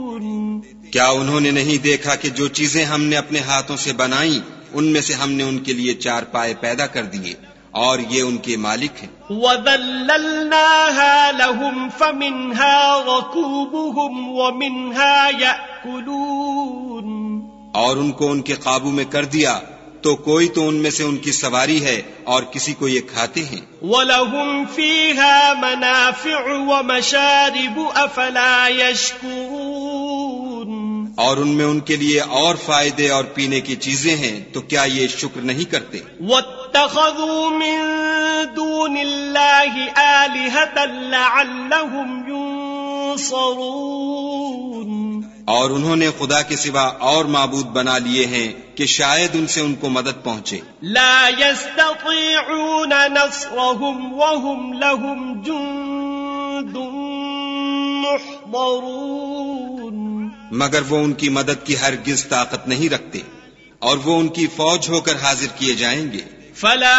کیا انہوں نے نہیں دیکھا کہ جو چیزیں ہم نے اپنے ہاتھوں سے بنائیں ان میں سے ہم نے ان کے لیے چار پائے پیدا کر دیے اور یہ ان کے مالک ہیں. وَذَلَّلْنَاهَا لَهُمْ فَمِنْهَا رَكُوبُهُمْ وَمِنْهَا يَأْكُلُونَ اور ان کو ان کے قابو میں کر دیا تو کوئی تو ان میں سے ان کی سواری ہے اور کسی کو یہ کھاتے ہیں. وَلَهُمْ فِيهَا مَنَافِعُ وَمَشَارِبُ أَفَلَا يَشْكُرُونَ اور ان میں ان کے لیے اور فائدے اور پینے کی چیزیں ہیں تو کیا یہ شکر نہیں کرتے. وَاتَّخَذُوا مِن دُونِ اللَّهِ آلِهَةً لَعَلَّهُمْ يُنصَرُونَ اور انہوں نے خدا کے سوا اور معبود بنا لیے ہیں کہ شاید ان سے ان کو مدد پہنچے. لا يستطيعون نصرهم وهم لهم جند محضرون مگر وہ ان کی مدد کی ہرگز طاقت نہیں رکھتے اور وہ ان کی فوج ہو کر حاضر کیے جائیں گے. فلا